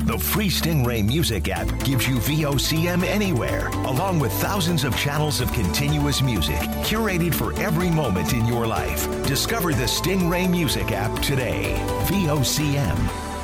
The free Stingray Music app gives you VOCM anywhere, along with thousands of channels of continuous music, curated for every moment in your life. Discover the Stingray Music app today. VOCM.